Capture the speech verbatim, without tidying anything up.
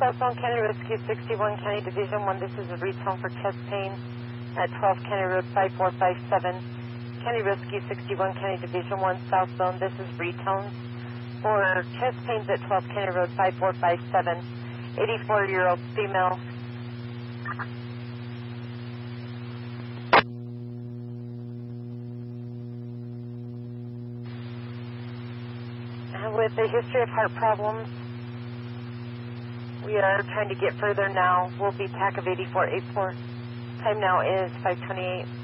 Southbound County Rescue sixty-one County Division one. This is a retone for chest pain at twelve County Road five four five seven. County Rescue sixty-one County Division one southbound. This is retone for chest pains at twelve County Road five four five seven. eighty-four-year-old female. With a history of heart problems, we are trying to get further now. We'll be T A C of eighty-four eighty-four. Time now is five twenty-eight.